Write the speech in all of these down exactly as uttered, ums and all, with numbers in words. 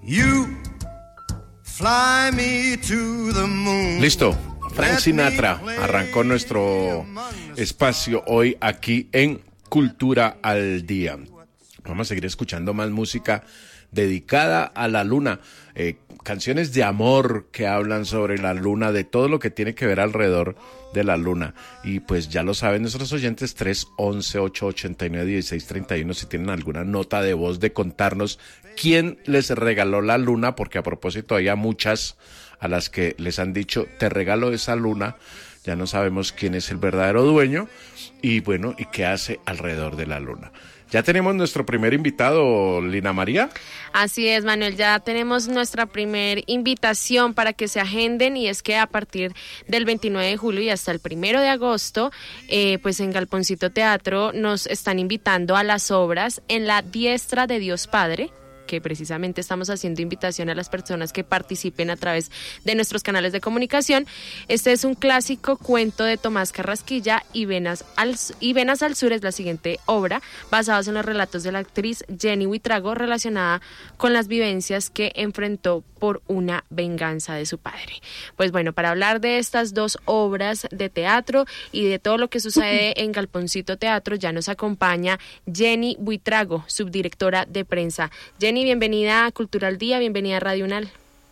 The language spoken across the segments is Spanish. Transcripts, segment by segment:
You fly me to the moon. Listo. Frank Sinatra arrancó nuestro espacio hoy aquí en Cultura al Día. Vamos a seguir escuchando más música dedicada a la luna, eh, canciones de amor que hablan sobre la luna, de todo lo que tiene que ver alrededor de la luna. Y pues ya lo saben nuestros oyentes, tres once, ocho ochenta y nueve, dieciséis treinta y uno, si tienen alguna nota de voz de contarnos quién les regaló la luna, porque a propósito hay a muchas a las que les han dicho, te regalo esa luna, ya no sabemos quién es el verdadero dueño, y bueno, y qué hace alrededor de la luna. Ya tenemos nuestro primer invitado, Lina María. Así es, Manuel, ya tenemos nuestra primer invitación para que se agenden, y es que a partir del veintinueve de julio y hasta el primero de agosto, eh, pues en Galponcito Teatro nos están invitando a las obras En la diestra de Dios Padre, que precisamente estamos haciendo invitación a las personas que participen a través de nuestros canales de comunicación. Este es un clásico cuento de Tomás Carrasquilla, y Venas al, y Venas al Sur es la siguiente obra, basados en los relatos de la actriz Jenny Buitrago, relacionada con las vivencias que enfrentó por una venganza de su padre. Pues bueno, para hablar de estas dos obras de teatro y de todo lo que sucede en Galponcito Teatro, ya nos acompaña Jenny Buitrago, subdirectora de prensa. Jenny, bienvenida a Cultura al Día, bienvenida a Radio Unal.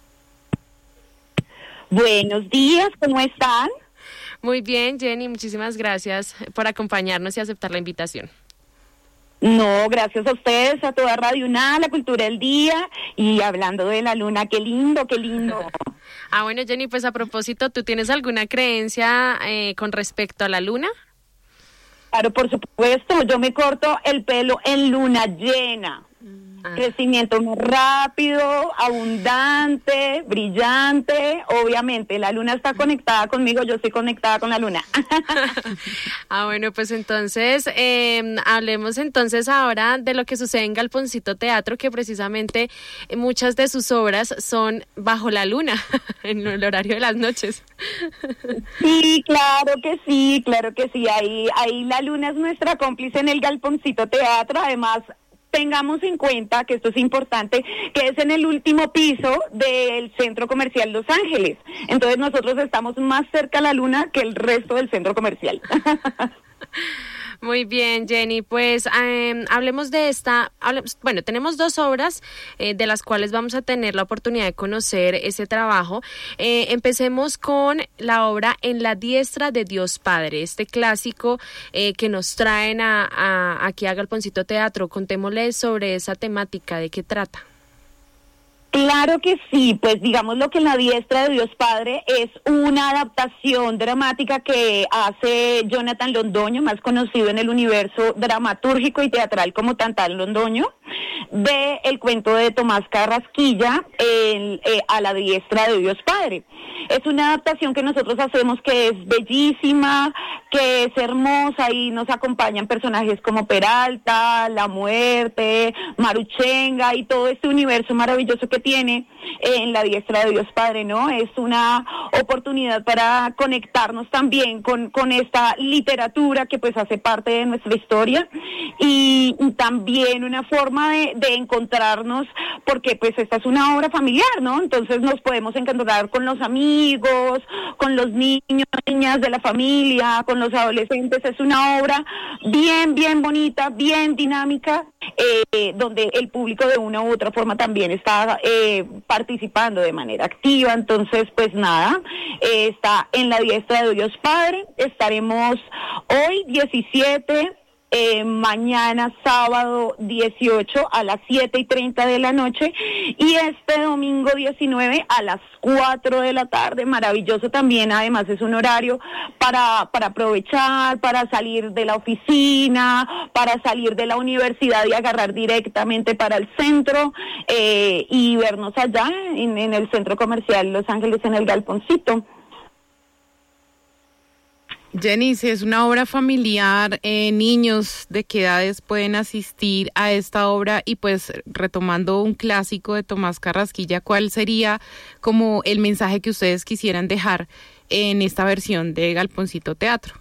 Buenos días, ¿cómo están? Muy bien, Jenny, muchísimas gracias por acompañarnos y aceptar la invitación. No, gracias a ustedes, a toda Radio Unal, a Cultura del Día, y hablando de la luna, qué lindo, qué lindo. Ah, bueno, Jenny, pues a propósito, ¿tú tienes alguna creencia eh, con respecto a la luna? Claro, por supuesto, yo me corto el pelo en luna llena. Ah. Crecimiento muy rápido, abundante, brillante. Obviamente, la luna está conectada conmigo, yo estoy conectada con la luna. Ah, bueno, pues entonces, eh, hablemos entonces ahora de lo que sucede en Galponcito Teatro, que precisamente muchas de sus obras son bajo la luna, en el horario de las noches. Sí, claro que sí, claro que sí. Ahí, ahí la luna es nuestra cómplice en el Galponcito Teatro. Además, tengamos en cuenta que esto es importante, que es en el último piso del Centro Comercial Los Ángeles. Entonces nosotros estamos más cerca a la luna que el resto del centro comercial. Muy bien, Jenny, pues eh, hablemos de esta, hablemos, bueno, tenemos dos obras eh, de las cuales vamos a tener la oportunidad de conocer ese trabajo. Eh, empecemos con la obra En la diestra de Dios Padre, este clásico eh, que nos traen a, a, aquí a Galponcito Teatro. Contémosles sobre esa temática, ¿de qué trata? Claro que sí, pues digamos lo que En la diestra de Dios Padre es una adaptación dramática que hace Jonathan Londoño, más conocido en el universo dramatúrgico y teatral como Tantán Londoño, de el cuento de Tomás Carrasquilla, el, eh, A la diestra de Dios Padre. Es una adaptación que nosotros hacemos que es bellísima, que es hermosa, y nos acompañan personajes como Peralta, La Muerte, Maruchenga y todo este universo maravilloso que tiene En la diestra de Dios Padre, ¿no? Es una oportunidad para conectarnos también con, con esta literatura que pues hace parte de nuestra historia, y, y también una forma de, de encontrarnos, porque pues esta es una obra familiar, ¿no? Entonces nos podemos encontrar con los amigos, con los niños, niñas de la familia, con los adolescentes. Es una obra bien, bien bonita, bien dinámica, eh, donde el público de una u otra forma también está eh, participando de manera activa. Entonces, pues nada, eh, está En la diestra de Dios Padre. Estaremos hoy diecisiete, eh, mañana sábado dieciocho a las siete y treinta de la noche, y este domingo diecinueve a las cuatro de la tarde. Maravilloso también, además es un horario para, para aprovechar, para salir de la oficina, para salir de la universidad y agarrar directamente para el centro, eh, y vernos allá en, en el Centro Comercial Los Ángeles, en el Galponcito. Jenny, si es una obra familiar, eh, niños de qué edades pueden asistir a esta obra, y pues retomando un clásico de Tomás Carrasquilla, ¿cuál sería como el mensaje que ustedes quisieran dejar en esta versión de Galponcito Teatro?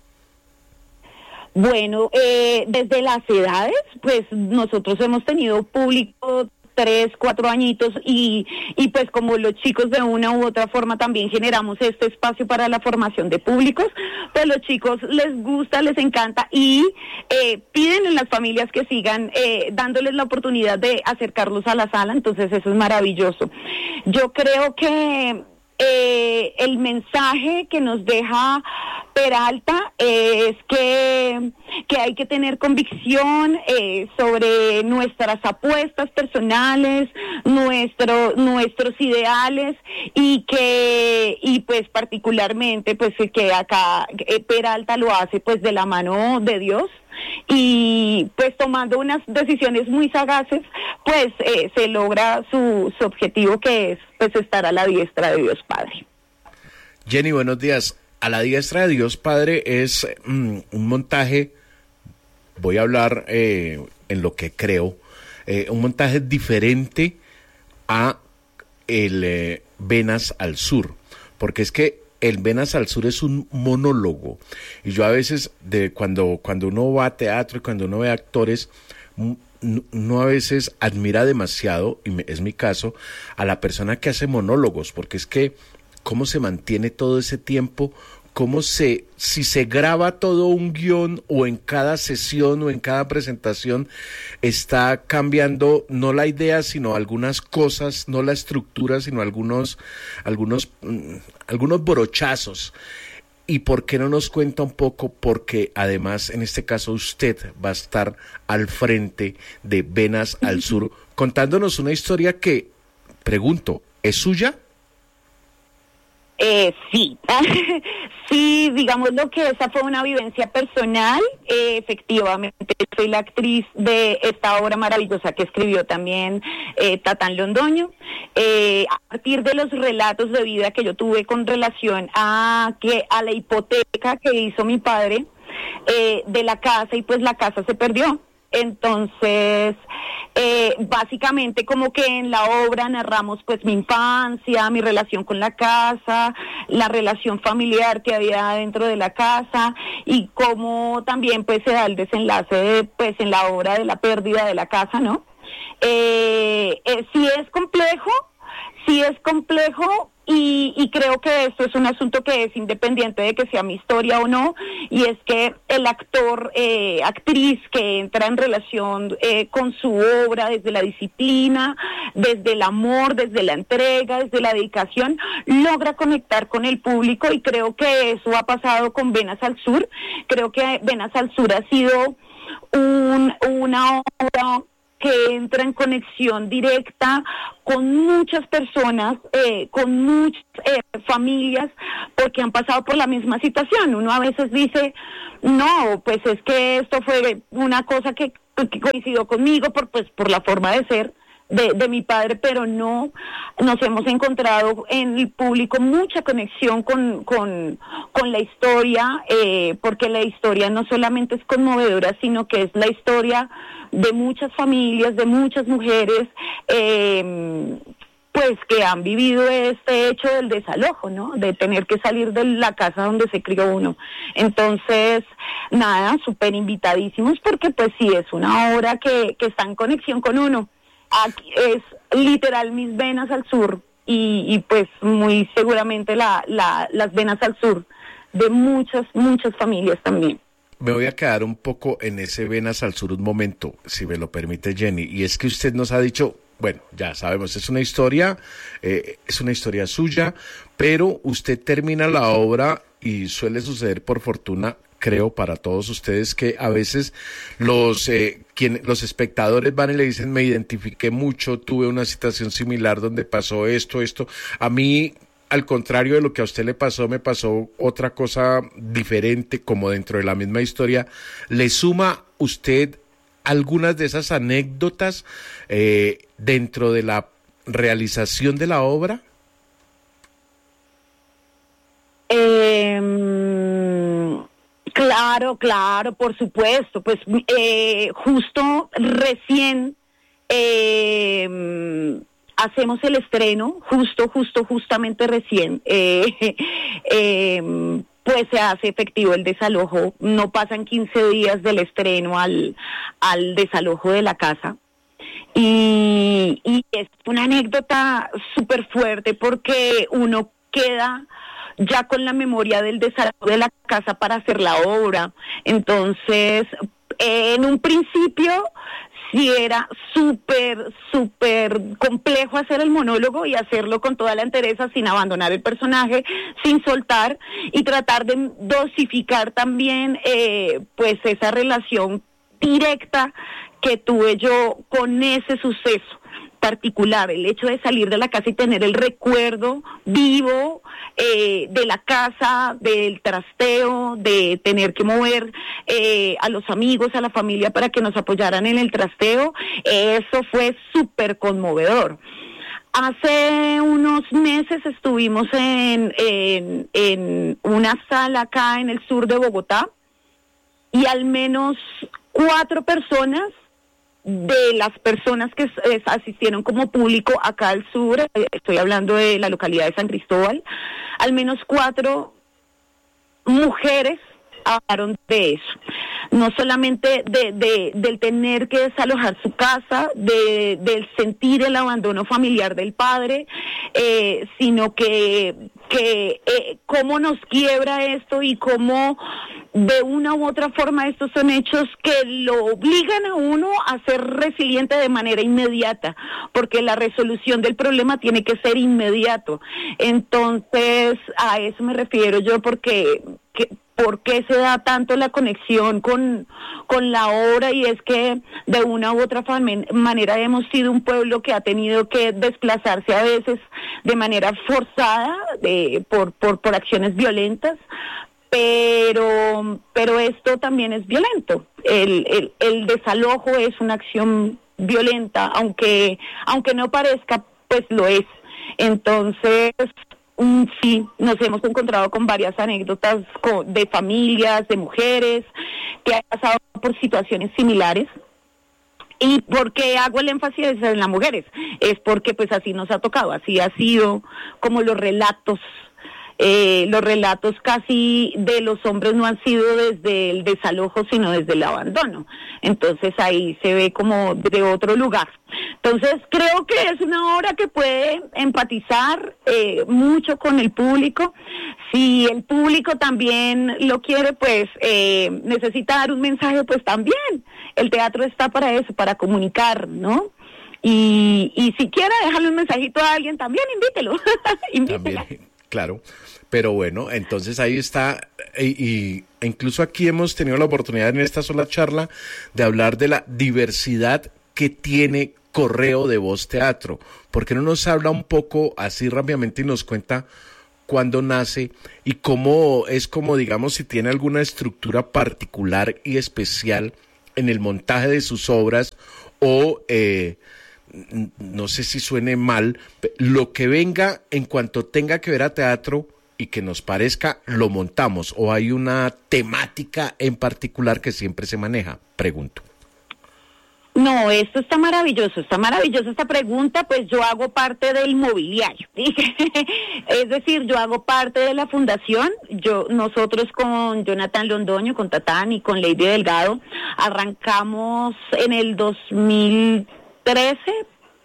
Bueno, eh, desde las edades, pues nosotros hemos tenido público tres, cuatro añitos y, y pues como los chicos de una u otra forma también generamos este espacio para la formación de públicos, pues los chicos les gusta, les encanta y eh, piden en las familias que sigan eh, dándoles la oportunidad de acercarlos a la sala, entonces eso es maravilloso. Yo creo que eh, el mensaje que nos deja Peralta eh, es que, que hay que tener convicción eh, sobre nuestras apuestas personales, nuestro, nuestros ideales y que y pues particularmente pues que acá eh, Peralta lo hace pues de la mano de Dios y pues tomando unas decisiones muy sagaces pues eh, se logra su, su objetivo, que es pues estar a la diestra de Dios Padre. Jenny, buenos días. A la diestra de Dios Padre es mm, un montaje, voy a hablar eh, en lo que creo, eh, un montaje diferente a el eh, Venas al Sur, porque es que el Venas al Sur es un monólogo, y yo a veces, de cuando, cuando uno va a teatro y cuando uno ve actores, uno a veces admira demasiado, y me, es mi caso, a la persona que hace monólogos, porque es que cómo se mantiene todo ese tiempo, cómo se, si se graba todo un guión o en cada sesión o en cada presentación está cambiando no la idea sino algunas cosas, no la estructura sino algunos, algunos, mm, algunos brochazos. ¿Y por qué no nos cuenta un poco? Porque además en este caso usted va a estar al frente de Venas al Sur contándonos una historia que, pregunto, ¿es suya? Eh, sí, sí, digamos lo que esa fue una vivencia personal, eh, efectivamente soy la actriz de esta obra maravillosa que escribió también eh, Tatán Londoño, eh, a partir de los relatos de vida que yo tuve con relación a, que, a la hipoteca que hizo mi padre eh, de la casa, y pues la casa se perdió. Entonces, eh, básicamente como que en la obra narramos pues mi infancia, mi relación con la casa, la relación familiar que había dentro de la casa y cómo también pues se da el desenlace de, pues en la obra de la pérdida de la casa, ¿no? Eh, eh, sí es complejo, sí es complejo. Y, y creo que esto es un asunto que es independiente de que sea mi historia o no, y es que el actor, eh, actriz que entra en relación eh, con su obra desde la disciplina, desde el amor, desde la entrega, desde la dedicación, logra conectar con el público, y creo que eso ha pasado con Venas al Sur. Creo que Venas al Sur ha sido un, una obra que entra en conexión directa con muchas personas, eh, con muchas eh, familias, porque han pasado por la misma situación. Uno a veces dice, no, pues es que esto fue una cosa que, que coincidió conmigo por, pues, por la forma de ser de, de mi padre, pero no, nos hemos encontrado en el público mucha conexión con, con, con la historia, eh, porque la historia no solamente es conmovedora, sino que es la historia de muchas familias, de muchas mujeres, eh, pues que han vivido este hecho del desalojo, ¿no? De tener que salir de la casa donde se crió uno. Entonces, nada, súper invitadísimos, porque pues sí, es una obra que, que está en conexión con uno. Aquí es literal mis venas al sur, y, y pues muy seguramente la, la, las venas al sur de muchas, muchas familias también. Me voy a quedar un poco en ese Venas al Sur un momento, si me lo permite, Jenny, y es que usted nos ha dicho, bueno, ya sabemos, es una historia, eh, es una historia suya, pero usted termina la obra y suele suceder por fortuna, creo, para todos ustedes, que a veces los eh, quien, los espectadores van y le dicen, me identifiqué mucho, tuve una situación similar donde pasó esto, esto, a mí, al contrario de lo que a usted le pasó, me pasó otra cosa diferente, como dentro de la misma historia. ¿Le suma usted algunas de esas anécdotas eh, dentro de la realización de la obra? Eh, claro, claro, por supuesto. Pues eh, justo recién... Eh, hacemos el estreno, justo, justo, justamente recién, eh, eh, pues se hace efectivo el desalojo. No pasan quince días del estreno al, al desalojo de la casa. Y, y es una anécdota súper fuerte porque uno queda ya con la memoria del desalojo de la casa para hacer la obra. Entonces, eh, en un principio sí era súper, súper complejo hacer el monólogo y hacerlo con toda la entereza, sin abandonar el personaje, sin soltar, y tratar de dosificar también eh, pues esa relación directa que tuve yo con ese suceso particular, el hecho de salir de la casa y tener el recuerdo vivo eh, de la casa, del trasteo, de tener que mover eh, a los amigos, a la familia para que nos apoyaran en el trasteo. Eso fue súper conmovedor. Hace unos meses estuvimos en, en, en una sala acá en el sur de Bogotá y al menos cuatro personas de las personas que eh, asistieron como público acá al sur, eh, estoy hablando de la localidad de San Cristóbal, al menos cuatro mujeres hablaron de eso. No solamente de, de, del tener que desalojar su casa, de, del sentir el abandono familiar del padre, eh, sino que, que eh, cómo nos quiebra esto y cómo de una u otra forma estos son hechos que lo obligan a uno a ser resiliente de manera inmediata, porque la resolución del problema tiene que ser inmediato. Entonces, a eso me refiero yo, porque que, ¿por qué se da tanto la conexión con, con la obra? Y es que de una u otra manera hemos sido un pueblo que ha tenido que desplazarse a veces de manera forzada de, por, por, por acciones violentas, pero pero esto también es violento. El, el, el desalojo es una acción violenta, aunque aunque no parezca, pues lo es. Entonces, um, sí, nos hemos encontrado con varias anécdotas con, de familias, de mujeres que han pasado por situaciones similares. ¿Y por qué hago el énfasis en las mujeres? Es porque pues así nos ha tocado, así ha sido como los relatos. Eh, los relatos casi de los hombres no han sido desde el desalojo, sino desde el abandono. Entonces ahí se ve como de otro lugar. Entonces creo que es una obra que puede empatizar eh, mucho con el público. Si el público también lo quiere, pues eh, necesita dar un mensaje, pues también. El teatro está para eso, para comunicar, ¿no? Y, y si quiere dejarle un mensajito a alguien, también invítelo. Invítela. También. Claro, pero bueno, entonces ahí está, y, y incluso aquí hemos tenido la oportunidad en esta sola charla de hablar de la diversidad que tiene Correo de Voz Teatro. ¿Por qué no nos habla un poco así rápidamente y nos cuenta cuándo nace y cómo es, como digamos, si tiene alguna estructura particular y especial en el montaje de sus obras o... Eh, no sé si suene mal, lo que venga en cuanto tenga que ver a teatro y que nos parezca, lo montamos, o hay una temática en particular que siempre se maneja? Pregunto. No, esto está maravilloso, está maravillosa esta pregunta, pues yo hago parte del mobiliario, es decir, yo hago parte de la fundación. Yo, nosotros con Jonathan Londoño, con Tatán y con Lady Delgado, arrancamos en el dos mil trece,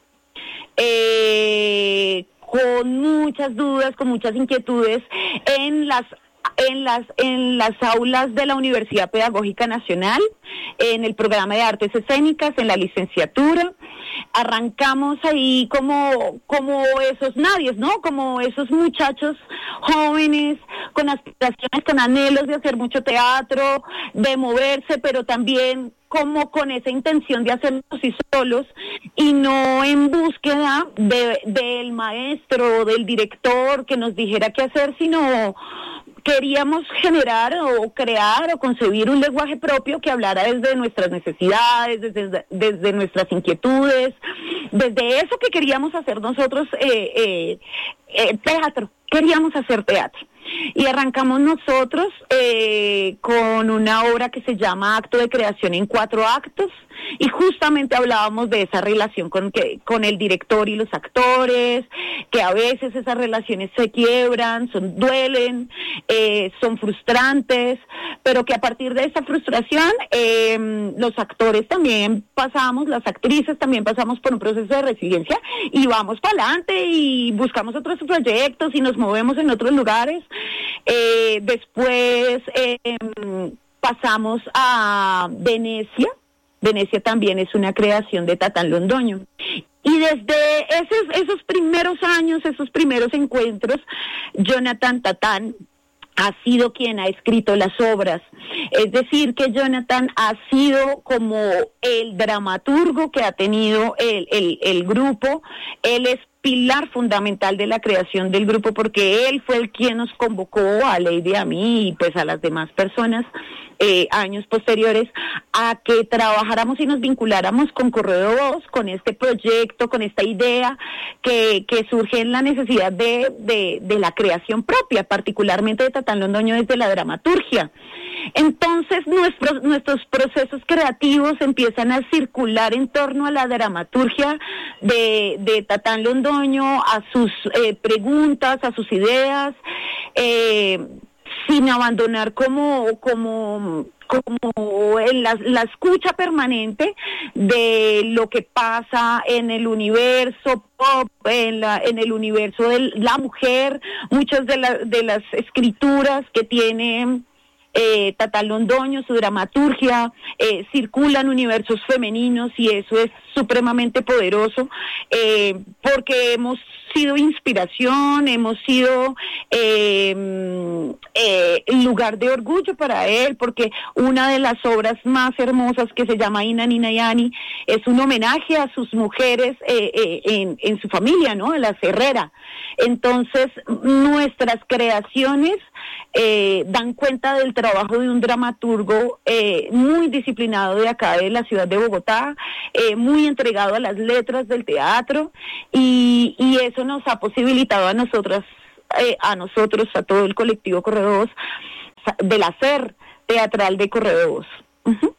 eh, con muchas dudas, con muchas inquietudes en las en las en las aulas de la Universidad Pedagógica Nacional, en el programa de Artes Escénicas, en la licenciatura. Arrancamos ahí como como esos nadies, ¿no? Como esos muchachos jóvenes con aspiraciones, con anhelos de hacer mucho teatro, de moverse, pero también como con esa intención de hacerlo sí solos y no en búsqueda de del maestro o del director que nos dijera qué hacer, sino queríamos generar o crear o concebir un lenguaje propio que hablara desde nuestras necesidades, desde, desde nuestras inquietudes, desde eso que queríamos hacer nosotros, eh, eh, eh, teatro, queríamos hacer teatro. Y arrancamos nosotros eh, con una obra que se llama Acto de Creación en Cuatro Actos, y justamente hablábamos de esa relación con que con el director y los actores, que a veces esas relaciones se quiebran, son, duelen, eh, son frustrantes, pero que a partir de esa frustración eh, los actores también pasamos, las actrices también pasamos por un proceso de resiliencia y vamos para adelante y buscamos otros proyectos y nos movemos en otros lugares. Eh, después eh, pasamos a Venecia. Venecia también es una creación de Tatán Londoño. Y desde esos, esos primeros años, esos primeros encuentros, Jonathan Tatán ha sido quien ha escrito las obras. Es decir, que Jonathan ha sido como el dramaturgo que ha tenido el, el, el grupo. Él es pilar fundamental de la creación del grupo porque él fue el quien nos convocó a Lady, a mí y pues a las demás personas eh, años posteriores a que trabajáramos y nos vinculáramos con Correo de Voz, con este proyecto, con esta idea que, que surge en la necesidad de, de, de la creación propia, particularmente de Tatán Londoño desde la dramaturgia. Entonces nuestros nuestros procesos creativos empiezan a circular en torno a la dramaturgia de, de Tatán Londoño, a sus eh, preguntas, a sus ideas, eh, sin abandonar como como como en la, la escucha permanente de lo que pasa en el universo pop, en la en el universo de la mujer, muchas de, la, de las escrituras que tiene Eh, Tatán Londoño, su dramaturgia, eh, circulan universos femeninos y eso es supremamente poderoso eh, porque hemos sido inspiración, hemos sido eh, eh, lugar de orgullo para él, porque una de las obras más hermosas que se llama Ina Nina Yani es un homenaje a sus mujeres eh, eh, en, en su familia, ¿no? A las Herrera. Entonces, nuestras creaciones eh, dan cuenta del trabajo de un dramaturgo eh, muy disciplinado de acá de la ciudad de Bogotá, eh, muy entregado a las letras del teatro y, y eso nos ha posibilitado a nosotras, eh, a nosotros, a todo el colectivo Correo de Voz, del hacer teatral de Correo de Voz. Uh-huh.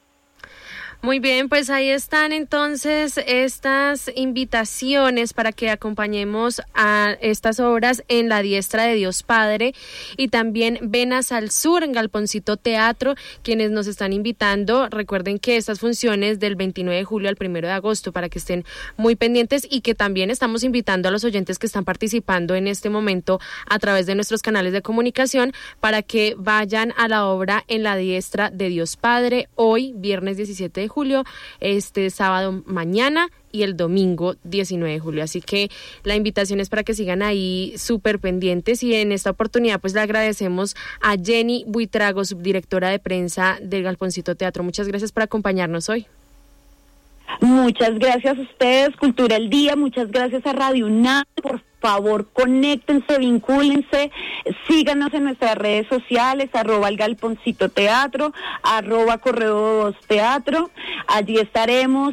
Muy bien, pues ahí están entonces estas invitaciones para que acompañemos a estas obras en La Diestra de Dios Padre y también Venas al Sur en Galponcito Teatro, quienes nos están invitando. Recuerden que estas funciones del veintinueve de julio al primero de agosto para que estén muy pendientes y que también estamos invitando a los oyentes que están participando en este momento a través de nuestros canales de comunicación para que vayan a la obra en La Diestra de Dios Padre hoy, viernes diecisiete de julio, este sábado mañana y el domingo diecinueve de julio. Así que la invitación es para que sigan ahí súper pendientes y en esta oportunidad pues le agradecemos a Jenny Buitrago, subdirectora de prensa del Galponcito Teatro. Muchas gracias por acompañarnos hoy. Muchas gracias a ustedes, Cultura al Día, muchas gracias a Radio UNAM, por favor, conéctense, vincúlense, síganos en nuestras redes sociales, arroba el Galponcito Teatro, arroba Correo Voz Teatro, allí estaremos